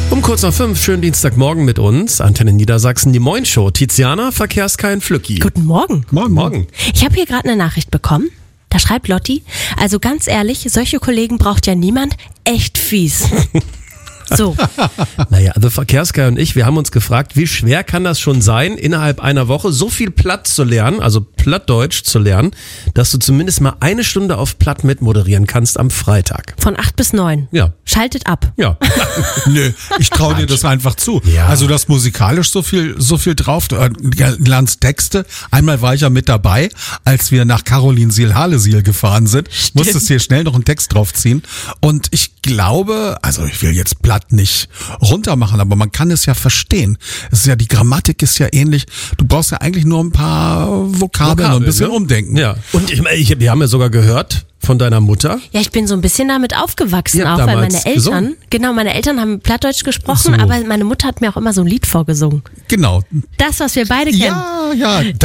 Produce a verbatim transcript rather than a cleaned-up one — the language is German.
Um kurz nach fünf, schönen Dienstagmorgen mit uns. Antenne Niedersachsen, die Moin-Show. Tiziana, Verkehrskein Flücki. Guten Morgen. Morgen. Morgen. Ich habe hier gerade eine Nachricht bekommen. Da schreibt Lotti, also ganz ehrlich, solche Kollegen braucht ja niemand. Echt fies. So. Naja, also Verkehrskein und ich, wir haben uns gefragt, wie schwer kann das schon sein, innerhalb einer Woche so viel Platt zu lernen, also Plattdeutsch zu lernen, dass du zumindest mal eine Stunde auf Platt mitmoderieren kannst am Freitag. Von acht bis neun. Ja. Schaltet ab. Ja. Nö, ich traue dir das einfach zu. Ja. Also das musikalisch so viel so viel drauf, du lernst Texte. Einmal war ich ja mit dabei, als wir nach Karolinsiel-Halesiel gefahren sind. Stimmt. Musstest hier schnell noch einen Text draufziehen. Und ich glaube, also ich will jetzt Platt nicht runter machen, aber man kann es ja verstehen. Es ist ja, die Grammatik ist ja ähnlich. Du brauchst ja eigentlich nur ein paar Vokabeln und ein bisschen ne? umdenken. Ja. Und ich, ich, wir haben ja sogar gehört von deiner Mutter. Ja, ich bin so ein bisschen damit aufgewachsen, Ihr habt auch weil damals meine Eltern, gesungen. genau, meine Eltern haben Plattdeutsch gesprochen, So. aber meine Mutter hat mir auch immer so ein Lied vorgesungen. Genau. Das, was wir beide kennen. Ja, ja,